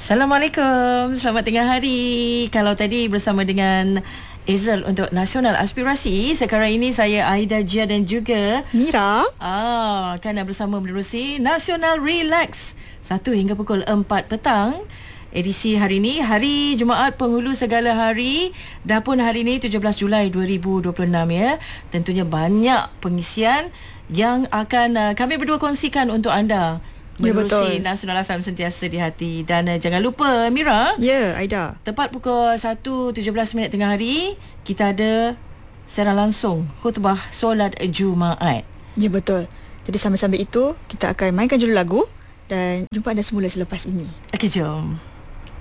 Assalamualaikum, selamat tengah hari. Kalau tadi bersama dengan Ezel untuk Nasional Aspirasi, sekarang ini saya Aida Jia dan juga Mira akan bersama menerusi Nasional Relax 1 hingga pukul 4 petang. Edisi hari ini, hari Jumaat Penghulu Segala Hari. Dah pun hari ini 17 Julai 2026 ya. Tentunya banyak pengisian yang akan kami berdua kongsikan untuk anda. Menerusi Nasional FM sentiasa di hati. Dan jangan lupa Mira, Aida, tepat pukul 1.17 tengah hari, kita ada siaran langsung khutbah solat Jumaat. Ya betul. Jadi sambil-sambil itu kita akan mainkan judul lagu dan jumpa anda semula selepas ini. Okey, jom.